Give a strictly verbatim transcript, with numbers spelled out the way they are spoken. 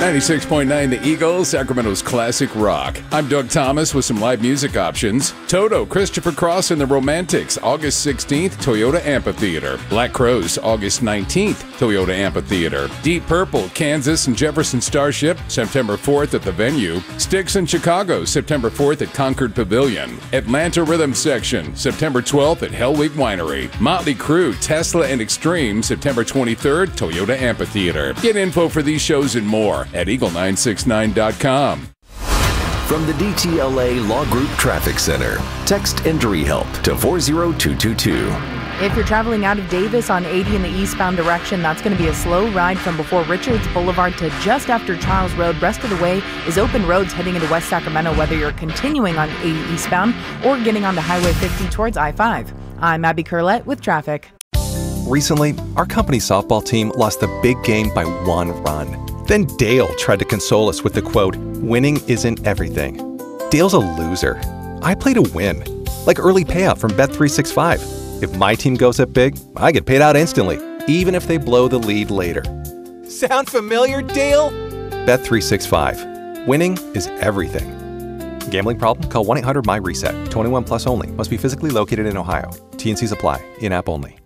ninety-six point nine The Eagle, Sacramento's classic rock. I'm Doug Thomas with some live music options. Toto, Christopher Cross and the Romantics, August sixteenth, Toyota Amphitheater. Black Crowes, August nineteenth, Toyota Amphitheater. Deep Purple, Kansas and Jefferson Starship, September fourth at the venue. Styx in Chicago, September fourth at Concord Pavilion. Atlanta Rhythm Section, September twelfth at Hell Week Winery. Motley Crue, Tesla and Extreme, September twenty-third, Toyota Amphitheater. Get info for these shows and more at eagle nine six nine dot com. From the D T L A Law Group Traffic Center, text Injury Help to four zero two two two. If you're traveling out of Davis on eighty in the eastbound direction, that's going to be a slow ride from before Richards Boulevard to just after Charles Road. Rest of the way is open roads heading into West Sacramento, whether you're continuing on eighty eastbound or getting onto Highway fifty towards I five. I'm Abby Curlett with traffic. Recently, our company softball team lost the big game by one run. Then Dale tried to console us with the quote, "Winning isn't everything." Dale's a loser. I play to win, like early payout from Bet three sixty-five. If my team goes up big, I get paid out instantly, even if they blow the lead later. Sound familiar, Dale? Bet three sixty-five. Winning is everything. Gambling problem? Call one eight hundred M Y RESET. twenty-one plus only. Must be physically located in Ohio. T and Cs apply. In-app only.